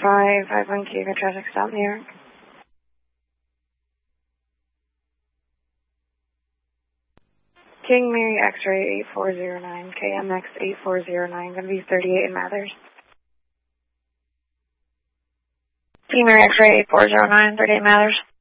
551 Kiev traffic stop, New York. King Mary X-ray 8409, KMX 8409, going to be 38 in Mathers. King Mary X-ray 8409, 38 Mathers.